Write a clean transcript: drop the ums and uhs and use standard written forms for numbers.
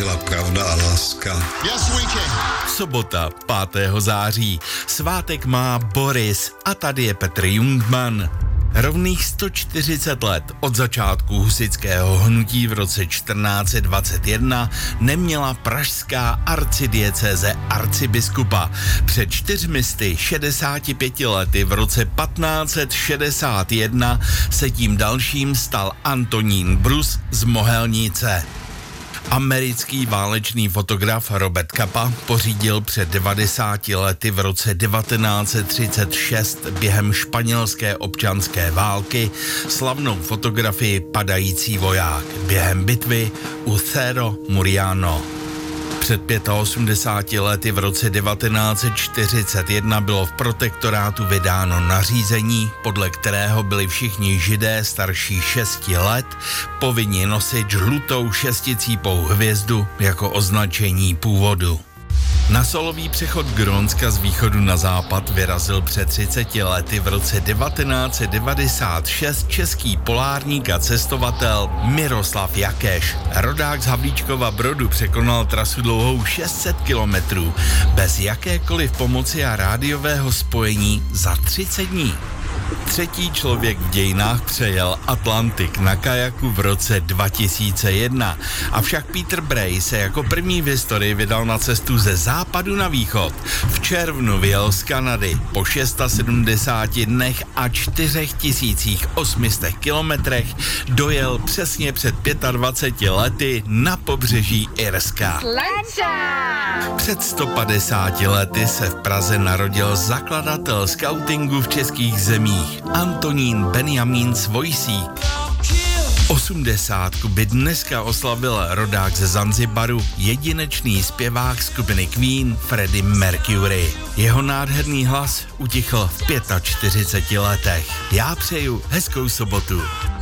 zvítězila pravda a láska. Sobota 5. září. Svátek má Boris a tady je Petr Jungmann. Rovných 140 let od začátku husitského hnutí v roce 1421 neměla pražská arcidiecéze arcibiskupa. Před 465 lety v roce 1561 se tím dalším stal Antonín Brus z Mohelnice. Americký válečný fotograf Robert Capa pořídil před 90 lety v roce 1936 během španělské občanské války slavnou fotografii Padající voják během bitvy u Cerro Muriano. Před 85 lety v roce 1941 bylo v protektorátu vydáno nařízení, podle kterého byli všichni Židé starší 6 let povinni nosit žlutou šesticípou hvězdu jako označení původu. Na solový přechod Grónska z východu na západ vyrazil před 30 lety v roce 1996 český polárník a cestovatel Miroslav Jakeš. Rodák z Havlíčkova Brodu překonal trasu dlouhou 600 kilometrů bez jakékoliv pomoci a rádiového spojení za 30 dní. Třetí člověk v dějinách přejel Atlantik na kajaku v roce 2001. Avšak Peter Bray se jako první v historii vydal na cestu ze západu na východ. V červnu vyjel z Kanady po 670 dnech a 4800 kilometrech dojel přesně před 25 lety na pobřeží Irska. Před 150 lety se v Praze narodil zakladatel skautingu v českých zemích Antonín Benjamín Svojsík. 80 by dneska oslavil rodák ze Zanzibaru, jedinečný zpěvák skupiny Queen Freddie Mercury. Jeho nádherný hlas utichl v 45 letech. Já přeju hezkou sobotu.